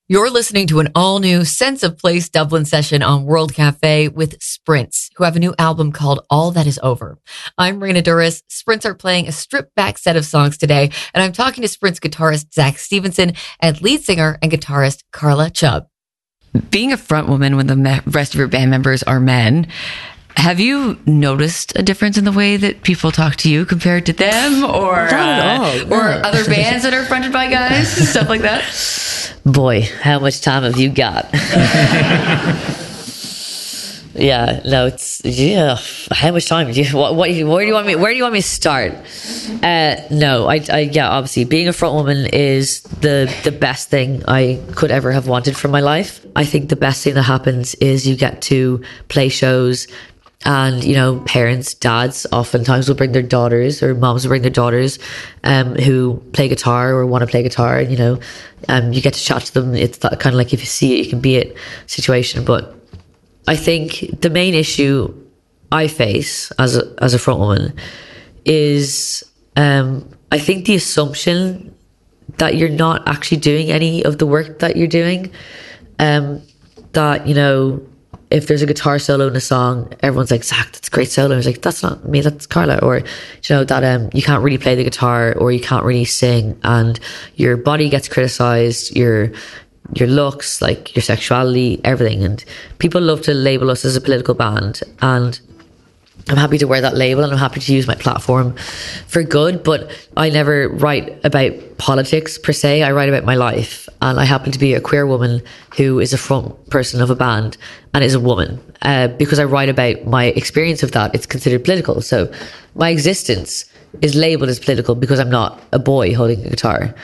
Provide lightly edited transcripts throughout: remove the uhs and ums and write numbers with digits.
You're listening to an all-new Sense of Place Dublin session on World Cafe with Sprints, who have a new album called All That Is Over. I'm Raina Duras. Sprints are playing a stripped-back set of songs today, and I'm talking to Sprints guitarist Zach Stevenson and lead singer and guitarist Carla Chubb. Being a front woman when the rest of your band members are men, have you noticed a difference in the way that people talk to you compared to them, or other bands that are fronted by guys, stuff like that? Boy, how much time have you got? How much time? Where do you want me? Where do you want me to start? Obviously, being a front woman is the best thing I could ever have wanted for my life. I think the best thing that happens is you get to play shows. And, parents, dads oftentimes will bring their daughters, or moms will bring their daughters who play guitar or want to play guitar. And, you get to chat to them. It's that kind of like if you see it, you can be it situation. But I think the main issue I face as a front woman is I think the assumption that you're not actually doing any of the work that you're doing. If there's a guitar solo in a song, everyone's like, Zach, that's a great solo. I was like, that's not me, that's Carla. Or, that you can't really play the guitar, or you can't really sing, and your body gets criticized, your looks, like your sexuality, everything. And people love to label us as a political band. And I'm happy to wear that label, and I'm happy to use my platform for good, but I never write about politics per se. I write about my life, and I happen to be a queer woman who is a front person of a band and is a woman. Because I write about my experience of that, it's considered political. So my existence is labeled as political because I'm not a boy holding a guitar.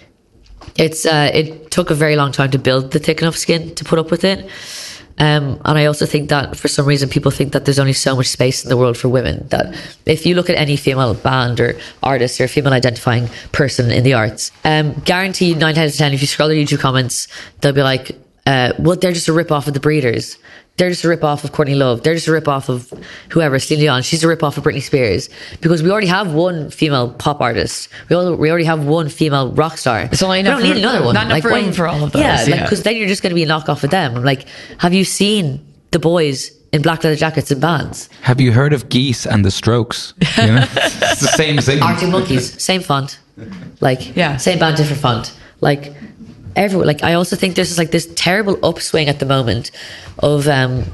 It took a very long time to build the thick enough skin to put up with it. And I also think that for some reason people think that there's only so much space in the world for women, that if you look at any female band or artist or female identifying person in the arts, guaranteed 9 out of 10, if you scroll their YouTube comments, they'll be like, well, they're just a rip-off of the Breeders. They're just a rip-off of Courtney Love. They're just a rip-off of whoever, Celine Dion. She's a rip-off of Britney Spears. Because we already have one female pop artist. We already have one female rock star. It's only enough. We don't need another one. Not enough room for all of those. Yeah, because then you're just going to be a knockoff of them. I'm like, have you seen the boys in black leather jackets and bands? Have you heard of Geese and the Strokes? It's the same thing. Arctic Monkeys, same font. Same band, different font. Everyone, I also think there's this terrible upswing at the moment of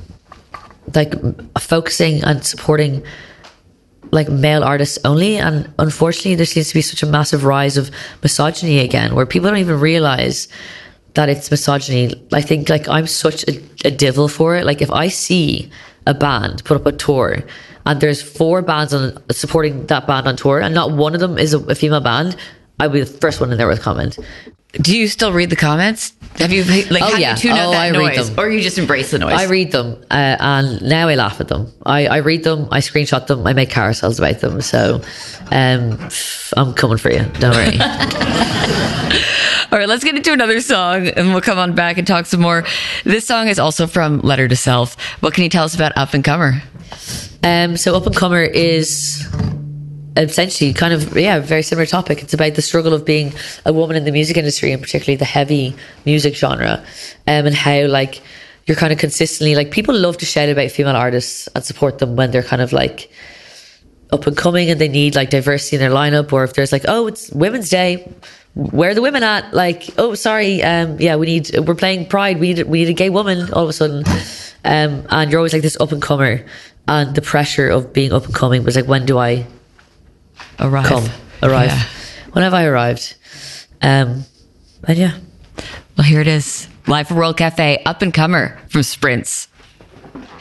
focusing and supporting male artists only, and unfortunately there seems to be such a massive rise of misogyny again, where people don't even realize that it's misogyny. I think I'm such a devil for it. If I see a band put up a tour and there's 4 bands supporting that band on tour and not one of them is a female band, I'll be the first one in there with a comment. Do you still read the comments? Have you you tune out that noise, or you just embrace the noise? I read them, and now I laugh at them. I read them, I screenshot them, I make carousels about them. So I'm coming for you, don't worry. All right, let's get into another song, and we'll come on back and talk some more. This song is also from Letter to Self. What can you tell us about Up and Comer? So Up and Comer is essentially kind of a very similar topic. It's about the struggle of being a woman in the music industry, and particularly the heavy music genre, and how you're kind of consistently people love to shout about female artists and support them when they're kind of up and coming and they need diversity in their lineup, or if there's it's Women's Day, where are the women at? We're playing Pride, we need a gay woman all of a sudden, and you're always this up and comer, and the pressure of being up and coming was when do I arrive? Yeah. When have I arrived? Well, here it is, live from World Cafe, Up and Comer from Sprints.